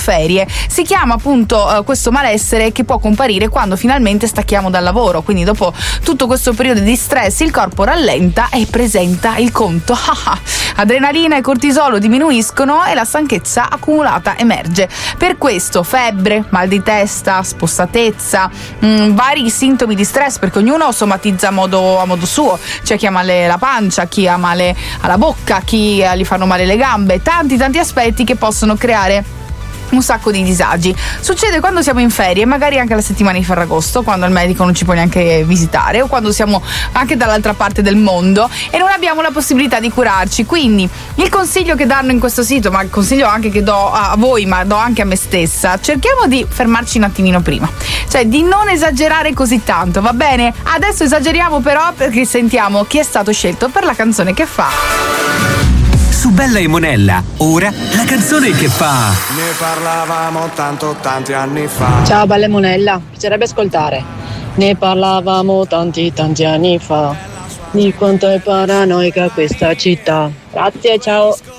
ferie. Si chiama appunto questo malessere che può comparire quando finalmente stacchiamo dal lavoro, quindi dopo tutto questo periodo di stress il corpo rallenta e presenta il conto. Adrenalina e cortisolo diminuiscono e la stanchezza accumulata emerge. Per questo febbre, mal di testa, spossatezza, vari sintomi di stress, perché ognuno somatizza a modo suo. C'è chi ha male la pancia, chi ha male alla bocca, chi gli fanno male le gambe, tanti aspetti che possono creare un sacco di disagi. Succede quando siamo in ferie, magari anche la settimana di Ferragosto, quando il medico non ci può neanche visitare, o quando siamo anche dall'altra parte del mondo e non abbiamo la possibilità di curarci. Quindi il consiglio che danno in questo sito, ma il consiglio anche che do a voi, ma do anche a me stessa, cerchiamo di fermarci un attimino prima, cioè di non esagerare così tanto, va bene? Adesso esageriamo però, perché sentiamo chi è stato scelto per la canzone che fa. Su Bella e Monella, ora la canzone che fa. Ne parlavamo tanti anni fa. Ciao Bella e Monella, mi piacerebbe ascoltare. Ne parlavamo tanti anni fa di quanto è paranoica questa città. Grazie, ciao.